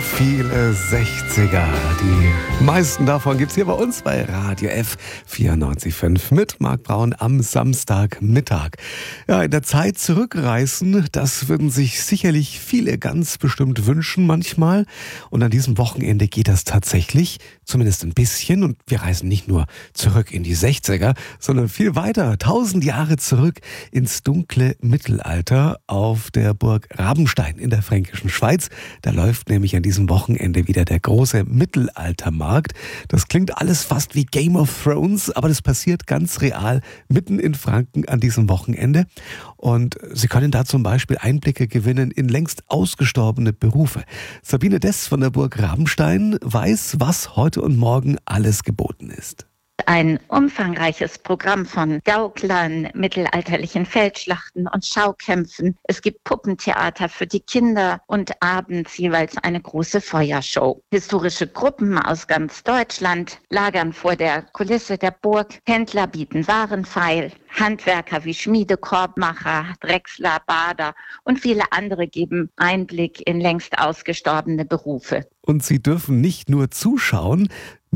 viele 60er. Die meisten davon gibt's hier bei uns bei Radio F 94.5 mit Marc Braun am Samstagmittag. Ja, in der Zeit zurückreisen, das würden sich sicherlich viele ganz bestimmt wünschen manchmal. Und an diesem Wochenende geht das tatsächlich, zumindest ein bisschen. Und wir reisen nicht nur zurück in die 60er, sondern viel weiter, 1000 Jahre zurück ins dunkle Mittelalter auf der Burg Rabenstein in der fränkischen Schweiz. Da läuft nämlich an diesem Wochenende wieder der große Mittelaltermarkt. Das klingt alles fast wie Game of Thrones, aber das passiert ganz real mitten in Franken an diesem Wochenende. Und Sie können da zum Beispiel Einblicke gewinnen in längst ausgestorbene Berufe. Sabine Dess von der Burg Rabenstein weiß, was heute und morgen alles geboten ist. Ein umfangreiches Programm von Gauklern, mittelalterlichen Feldschlachten und Schaukämpfen. Es gibt Puppentheater für die Kinder und abends jeweils eine große Feuershow. Historische Gruppen aus ganz Deutschland lagern vor der Kulisse der Burg. Händler bieten Warenfeil. Handwerker wie Schmiede, Korbmacher, Drechsler, Bader und viele andere geben Einblick in längst ausgestorbene Berufe. Und Sie dürfen nicht nur zuschauen,